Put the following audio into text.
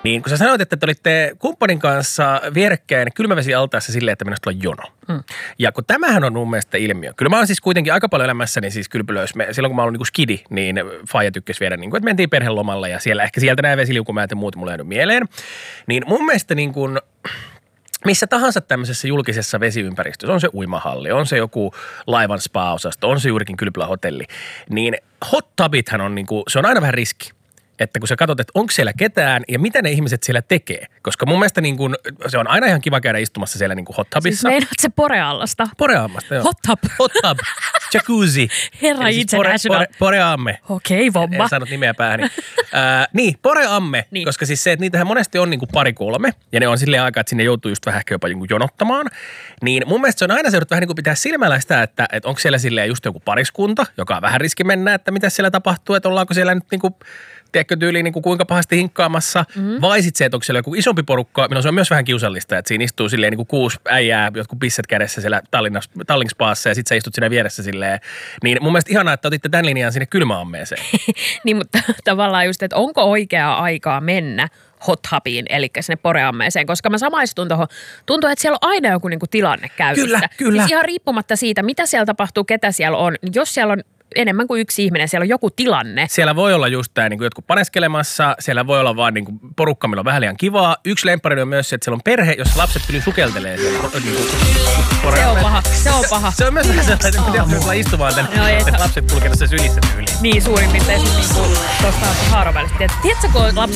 Niin kun sä sanoit, että te olitte kumppanin kanssa vierekkäin kylmävesialtaassa silleen, että mennessä tulla jono. Ja kun tämähän on mun mielestä ilmiö. Kyllä mä oon siis kuitenkin aika paljon elämässäni siis kylpylöissä. Silloin kun mä olin niin kuin skidi, niin faija tykkäsi viedä, niin kuin, että mentiin perhelomalla ja siellä ehkä sieltä nämä vesiliukumäät ja muut mulle jäänyt mieleen. Niin mun mielestä niin kuin missä tahansa tämmöisessä julkisessa vesiympäristössä, on se uimahalli, on se joku laivan spa-osasto, on se juurikin kylpylähotelli, niin hot tubithan on niinku, se on aina vähän riski. Että kun sä katsot, että onko siellä ketään ja mitä ne ihmiset siellä tekee. Koska mun mielestä niin kun, se on aina ihan kiva käydä istumassa siellä niin kuin hot tubissa. Siis meinaat se Poreallasta? Poreammasta, joo. Hot tub. Hot tub. Jacuzzi. Herra international. Poreamme. Okei, vomma. En saanut nimeä päähäni. Niin, Poreamme. Niin. Koska siis se, että niitähän monesti on niin kuin 2-3. Ja ne on silleen aikaa, että sinne joutuu just vähän jopa jonottamaan. Niin mun mielestä se on aina seudut vähän niin kuin pitää silmällä sitä, että onko siellä silleen just joku pariskunta, joka on vähän riski mennä, että mitä siellä tapahtuu, että ollaanko siellä nyt niin kuin tiedätkö tyyliin niin kuin kuinka pahasti hinkkaamassa, vai sitten se, että onko siellä joku isompi porukka, milloin se on myös vähän kiusallista, että siinä istuu silleen niin kuin 6 äijää, jotkut pisset kädessä siellä Tallinkspaassa ja sitten sä istut siinä vieressä silleen. Niin mun mielestä ihanaa, että otitte tämän linjan sinne kylmäammeeseen. Niin, mutta tavallaan just, että onko oikeaa aikaa mennä hot hubiin, eli sinne Poreammeeseen, koska mä samaistun tuohon. Tuntuu, että siellä on aina joku niinku tilanne käynnissä. Kyllä. Siis ihan riippumatta siitä, mitä siellä tapahtuu, ketä siellä on, niin jos siellä on enemmän kuin yksi ihminen, siellä on joku tilanne. Siellä voi olla just tämä niin jotkut paneskelemassa, siellä voi olla vaan niin kuin porukka, millä on vähän liian kivaa. Yksi lemppari on myös se, että siellä on perhe, jossa lapset kyllä sukeltelee siellä. Se on paha. Se on myös vähän sellainen, että pitää olla istumaan tänne, lapset kulkenut se sylissä tyyliin. Niin, suurin piirtein niin kuin tuosta haaron välistä. Tiedätkö, kun lapset